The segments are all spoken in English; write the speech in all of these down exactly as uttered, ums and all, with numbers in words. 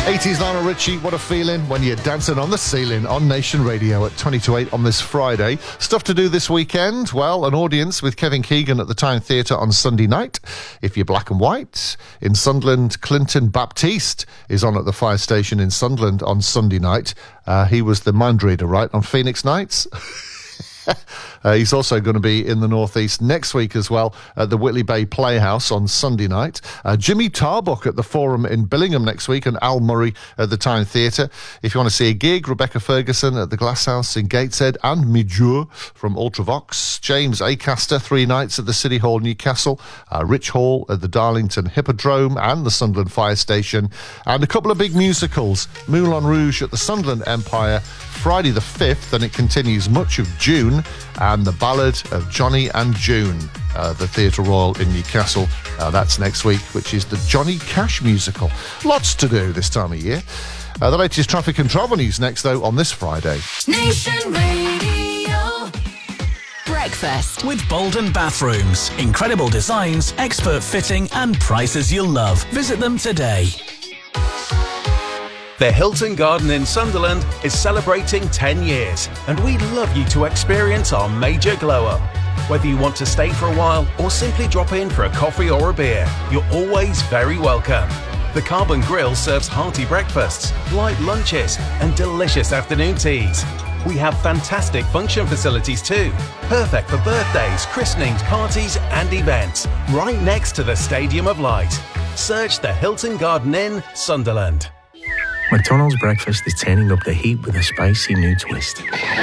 eighties Lionel Richie, What a Feeling When You're Dancing on the Ceiling on Nation Radio at twenty to eight on this Friday. Stuff to do this weekend? Well, an audience with Kevin Keegan at the Town Theatre on Sunday night. If you're black and white, in Sunderland, Clinton Baptiste is on at the fire station in Sunderland on Sunday night. Uh, he was the mind reader, right, on Phoenix Nights? Uh, he's also going to be in the Northeast next week as well at the Whitley Bay Playhouse on Sunday night. Uh, Jimmy Tarbuck at the Forum in Billingham next week and Al Murray at the Town Theatre. If you want to see a gig, Rebecca Ferguson at the Glasshouse in Gateshead and Mijur from Ultravox. James Acaster, three nights at the City Hall, Newcastle. Uh, Rich Hall at the Darlington Hippodrome and the Sunderland Fire Station. And a couple of big musicals. Moulin Rouge at the Sunderland Empire, Friday the fifth, and it continues much of June, and The Ballad of Johnny and June, uh, the Theatre Royal in Newcastle. Uh, that's next week, which is the Johnny Cash musical. Lots to do this time of year. Uh, the latest traffic and travel news next, though, on this Friday. Nation Radio. Breakfast with Bolden Bathrooms. Incredible designs, expert fitting and prices you'll love. Visit them today. The Hilton Garden in Sunderland is celebrating ten years, and we'd love you to experience our major glow-up. Whether you want to stay for a while or simply drop in for a coffee or a beer, you're always very welcome. The Carbon Grill serves hearty breakfasts, light lunches and delicious afternoon teas. We have fantastic function facilities too, perfect for birthdays, christenings, parties and events, right next to the Stadium of Light. Search the Hilton Garden Inn, Sunderland. McDonald's breakfast is turning up the heat with a spicy new twist.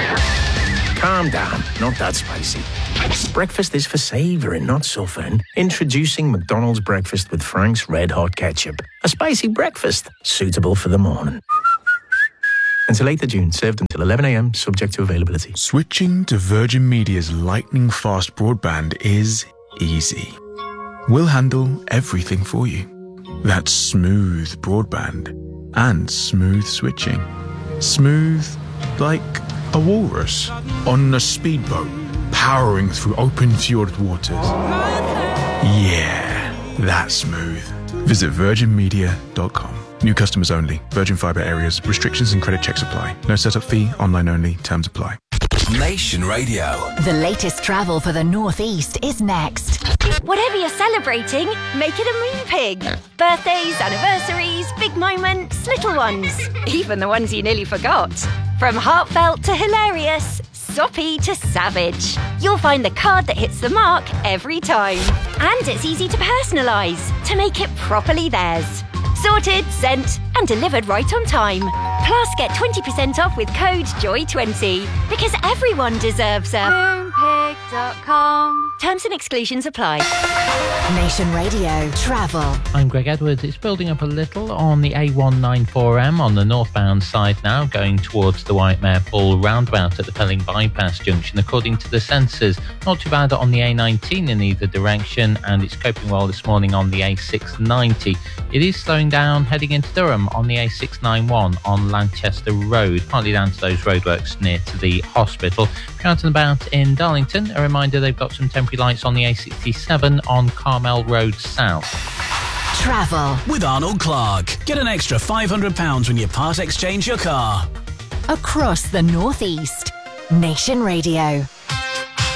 Calm down, not that spicy. Breakfast is for savouring, not suffering. Introducing McDonald's breakfast with Frank's Red Hot Ketchup. A spicy breakfast, suitable for the morning. Until eighth of June, served until eleven a.m, subject to availability. Switching to Virgin Media's lightning fast broadband is easy. We'll handle everything for you. That's smooth broadband. And smooth switching. Smooth like a walrus on a speedboat, powering through open fjord waters. Yeah, that's smooth. Visit virgin media dot com. New customers only. Virgin Fibre areas. Restrictions and credit checks apply. No setup fee. Online only. Terms apply. Nation Radio. The latest travel for the Northeast is next. Whatever you're celebrating, make it a moon pig. Birthdays, anniversaries, big moments, little ones. Even the ones you nearly forgot. From heartfelt to hilarious, soppy to savage. You'll find the card that hits the mark every time. And it's easy to personalise, to make it properly theirs. Sorted, sent and delivered right on time. Plus get twenty percent off with code joy twenty. Because everyone deserves a moon pig dot com. Terms and exclusions apply. Nation Radio Travel. I'm Greg Edwards. It's building up a little on the A one ninety-four M on the northbound side now, going towards the Whitemare Pool roundabout at the Pelling Bypass Junction, according to the sensors. Not too bad on the A nineteen in either direction, and it's coping well this morning on the A six ninety. It is slowing down heading into Durham on the A six ninety-one on Lanchester Road, partly down to those roadworks near to the hospital. If you're out and about in Darlington, a reminder they've got some temporary lights on the A sixty-seven on Carmel Road South. Travel with Arnold Clark. Get an extra five hundred pounds when you part exchange your car. across the Northeast. Nation Radio.